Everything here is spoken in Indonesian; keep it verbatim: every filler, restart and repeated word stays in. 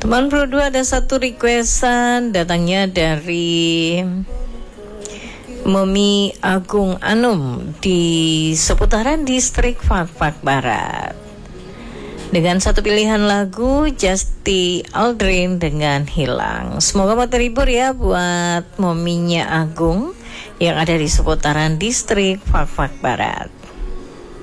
Teman Pro dua ada satu requestan datangnya dari Memi Agung Anum di seputaran distrik Fakfak Barat. Dengan satu pilihan lagu Justy Aldrin dengan Hilang. Semoga mau terhibur ya buat mominya Agung yang ada di seputaran distrik Fakfak Barat.